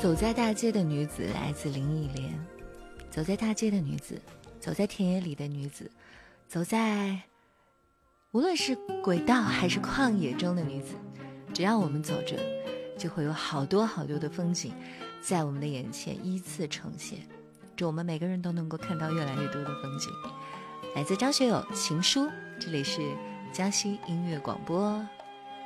走在大街的女子来自林忆莲，走在大街的女子，走在田野里的女子，走在无论是轨道还是旷野中的女子，只要我们走着，就会有好多好多的风景在我们的眼前依次呈现，祝我们每个人都能够看到越来越多的风景。来自张学友《情书》，这里是江西音乐广播。